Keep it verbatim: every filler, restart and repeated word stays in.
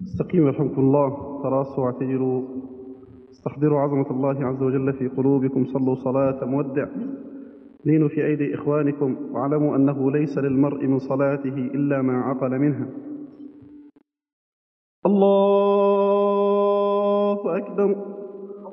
استقيموا يرحمكم الله، تراصوا واعتدلوا، استحضروا عظمة الله عز وجل في قلوبكم، صلوا صلاة مودع، لينوا في أيدي إخوانكم، واعلموا أنه ليس للمرء من صلاته إلا ما عقل منها. الله أكبر.